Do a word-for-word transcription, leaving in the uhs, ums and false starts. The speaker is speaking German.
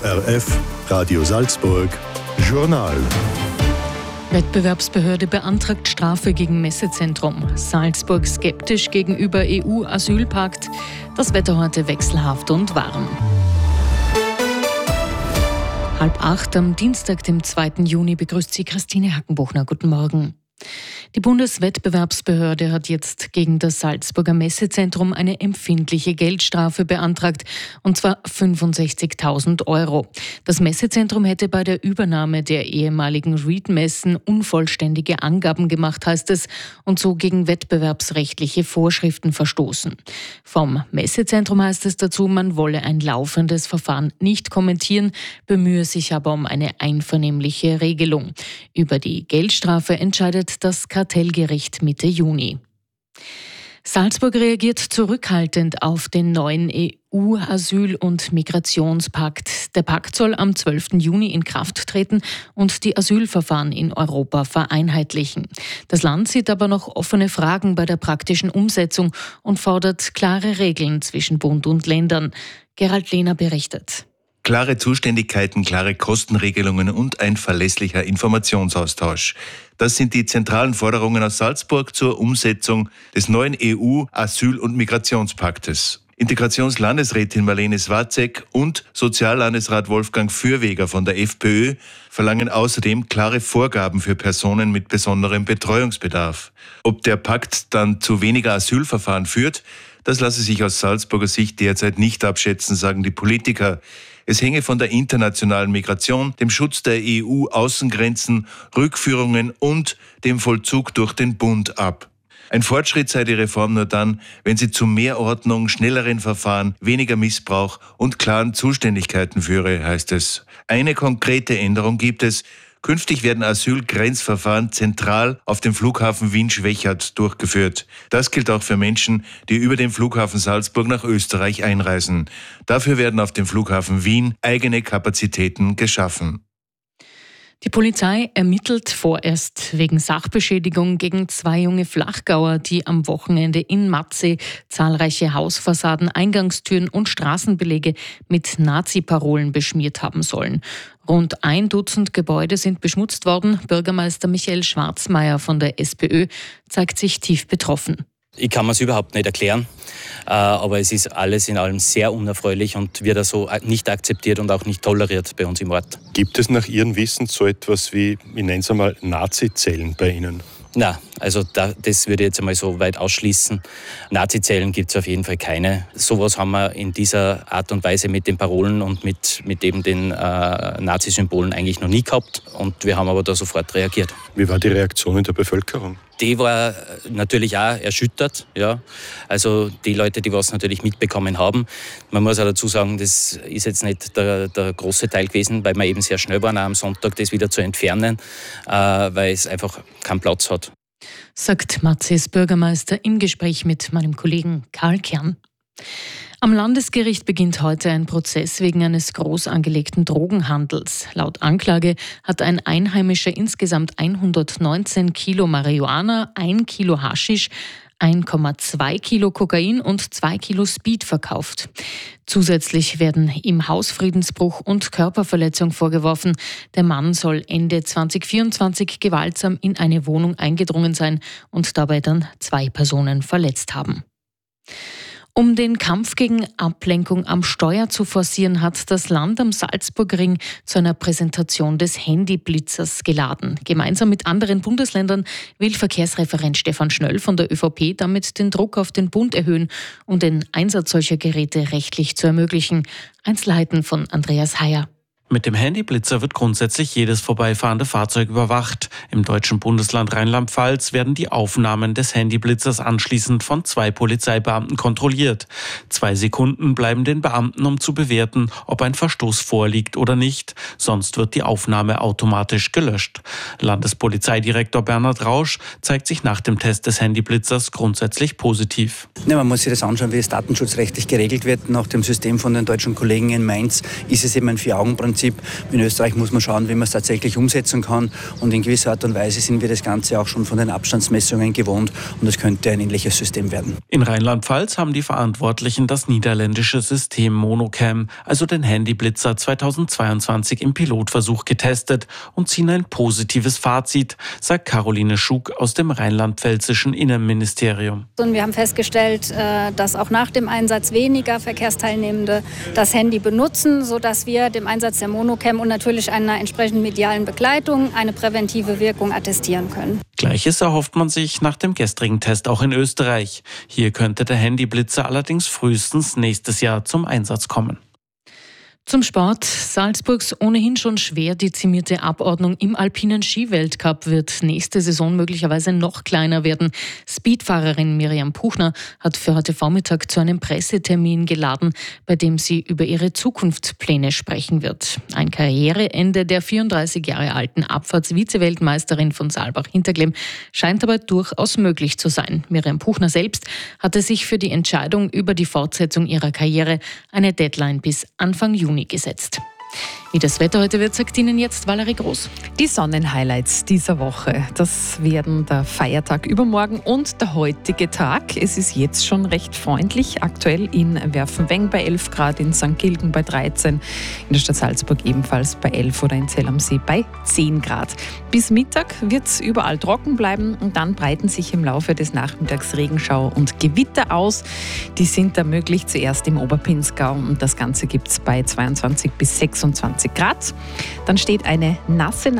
O R F, Radio Salzburg, Journal. Wettbewerbsbehörde beantragt Strafe gegen Messezentrum. Salzburg skeptisch gegenüber E U-Asylpakt. Das Wetter heute wechselhaft und warm. Halb acht am Dienstag, dem zweiten Juni, begrüßt Sie Christine Hackenbuchner. Guten Morgen. Die Bundeswettbewerbsbehörde hat jetzt gegen das Salzburger Messezentrum eine empfindliche Geldstrafe beantragt, und zwar fünfundsechzigtausend Euro. Das Messezentrum hätte bei der Übernahme der ehemaligen Reed-Messen unvollständige Angaben gemacht, heißt es, und so gegen wettbewerbsrechtliche Vorschriften verstoßen. Vom Messezentrum heißt es dazu, man wolle ein laufendes Verfahren nicht kommentieren, bemühe sich aber um eine einvernehmliche Regelung. Über die Geldstrafe entscheidet das Kartellgericht Mitte Juni. Salzburg reagiert zurückhaltend auf den neuen E U-Asyl- und Migrationspakt. Der Pakt soll am zwölften Juni in Kraft treten und die Asylverfahren in Europa vereinheitlichen. Das Land sieht aber noch offene Fragen bei der praktischen Umsetzung und fordert klare Regeln zwischen Bund und Ländern. Gerald Lehner berichtet. Klare Zuständigkeiten, klare Kostenregelungen und ein verlässlicher Informationsaustausch. Das sind die zentralen Forderungen aus Salzburg zur Umsetzung des neuen E U-Asyl- und Migrationspaktes. Integrationslandesrätin Marlene Swarzek und Soziallandesrat Wolfgang Fürweger von der FPÖ verlangen außerdem klare Vorgaben für Personen mit besonderem Betreuungsbedarf. Ob der Pakt dann zu weniger Asylverfahren führt, das lasse sich aus Salzburger Sicht derzeit nicht abschätzen, sagen die Politiker. Es hänge von der internationalen Migration, dem Schutz der E U-Außengrenzen, Rückführungen und dem Vollzug durch den Bund ab. Ein Fortschritt sei die Reform nur dann, wenn sie zu mehr Ordnung, schnelleren Verfahren, weniger Missbrauch und klaren Zuständigkeiten führe, heißt es. Eine konkrete Änderung gibt es. Künftig werden Asylgrenzverfahren zentral auf dem Flughafen Wien-Schwechat durchgeführt. Das gilt auch für Menschen, die über den Flughafen Salzburg nach Österreich einreisen. Dafür werden auf dem Flughafen Wien eigene Kapazitäten geschaffen. Die Polizei ermittelt vorerst wegen Sachbeschädigung gegen zwei junge Flachgauer, die am Wochenende in Matzee zahlreiche Hausfassaden, Eingangstüren und Straßenbeläge mit Nazi-Parolen beschmiert haben sollen. Rund ein Dutzend Gebäude sind beschmutzt worden. Bürgermeister Michael Schwarzmeier von der SPÖ zeigt sich tief betroffen. Ich kann mir es überhaupt nicht erklären, aber es ist alles in allem sehr unerfreulich und wird also nicht akzeptiert und auch nicht toleriert bei uns im Ort. Gibt es nach Ihrem Wissen so etwas wie, ich nenne es einmal, Nazi-Zellen bei Ihnen? Na, also da, das würde ich jetzt einmal so weit ausschließen. Nazi-Zellen gibt es auf jeden Fall keine. Sowas haben wir in dieser Art und Weise mit den Parolen und mit, mit eben den äh, Nazi-Symbolen eigentlich noch nie gehabt. Und wir haben aber da sofort reagiert. Wie war die Reaktion in der Bevölkerung? Die war natürlich auch erschüttert. Ja. Also die Leute, die was natürlich mitbekommen haben. Man muss auch dazu sagen, das ist jetzt nicht der, der große Teil gewesen, weil wir eben sehr schnell waren, auch am Sonntag das wieder zu entfernen, äh, weil es einfach keinen Platz hat. Sagt Matzees Bürgermeister im Gespräch mit meinem Kollegen Karl Kern. Am Landesgericht beginnt heute ein Prozess wegen eines groß angelegten Drogenhandels. Laut Anklage hat ein Einheimischer insgesamt hundertneunzehn Kilo Marihuana, ein Kilo Haschisch, eins Komma zwei Kilo Kokain und zwei Kilo Speed verkauft. Zusätzlich werden ihm Hausfriedensbruch und Körperverletzung vorgeworfen. Der Mann soll Ende zwanzig vierundzwanzig gewaltsam in eine Wohnung eingedrungen sein und dabei dann zwei Personen verletzt haben. Um den Kampf gegen Ablenkung am Steuer zu forcieren, hat das Land am Salzburgring zu einer Präsentation des Handyblitzers geladen. Gemeinsam mit anderen Bundesländern will Verkehrsreferent Stefan Schnöll von der ÖVP damit den Druck auf den Bund erhöhen und den Einsatz solcher Geräte rechtlich zu ermöglichen. Einzelheiten von Andreas Heyer. Mit dem Handyblitzer wird grundsätzlich jedes vorbeifahrende Fahrzeug überwacht. Im deutschen Bundesland Rheinland-Pfalz werden die Aufnahmen des Handyblitzers anschließend von zwei Polizeibeamten kontrolliert. Zwei Sekunden bleiben den Beamten, um zu bewerten, ob ein Verstoß vorliegt oder nicht. Sonst wird die Aufnahme automatisch gelöscht. Landespolizeidirektor Bernhard Rausch zeigt sich nach dem Test des Handyblitzers grundsätzlich positiv. Ja, man muss sich das anschauen, wie es datenschutzrechtlich geregelt wird. Nach dem System von den deutschen Kollegen in Mainz ist es eben ein Vier-Augen-Prinzip. Prinzip. In Österreich muss man schauen, wie man es tatsächlich umsetzen kann. Und in gewisser Art und Weise sind wir das Ganze auch schon von den Abstandsmessungen gewohnt. Und es könnte ein ähnliches System werden. In Rheinland-Pfalz haben die Verantwortlichen das niederländische System Monocam, also den Handyblitzer zweitausendzweiundzwanzig im Pilotversuch getestet und ziehen ein positives Fazit, sagt Caroline Schug aus dem rheinland-pfälzischen Innenministerium. Und wir haben festgestellt, dass auch nach dem Einsatz weniger Verkehrsteilnehmende das Handy benutzen, sodass wir dem Einsatz der Monocam und natürlich einer entsprechenden medialen Begleitung eine präventive Wirkung attestieren können. Gleiches erhofft man sich nach dem gestrigen Test auch in Österreich. Hier könnte der Handyblitzer allerdings frühestens nächstes Jahr zum Einsatz kommen. Zum Sport. Salzburgs ohnehin schon schwer dezimierte Abordnung im alpinen Skiweltcup wird nächste Saison möglicherweise noch kleiner werden. Speedfahrerin Miriam Puchner hat für heute Vormittag zu einem Pressetermin geladen, bei dem sie über ihre Zukunftspläne sprechen wird. Ein Karriereende der vierunddreißig Jahre alten Abfahrts-Vize-Weltmeisterin von Saalbach-Hinterglemm scheint aber durchaus möglich zu sein. Miriam Puchner selbst hatte sich für die Entscheidung über die Fortsetzung ihrer Karriere eine Deadline bis Anfang Juni gesetzt. Wie das Wetter heute wird, sagt Ihnen jetzt Valerie Groß. Die Sonnenhighlights dieser Woche, das werden der Feiertag übermorgen und der heutige Tag. Es ist jetzt schon recht freundlich, aktuell in Werfenweng bei elf Grad, in Sankt Gilgen bei dreizehn, in der Stadt Salzburg ebenfalls bei elf oder in Zell am See bei zehn Grad. Bis Mittag wird es überall trocken bleiben und dann breiten sich im Laufe des Nachmittags Regenschauer und Gewitter aus. Die sind da möglich, zuerst im Oberpinzgau und das Ganze gibt es bei zweiundzwanzig bis sechsundzwanzig Grad. Dann steht eine nasse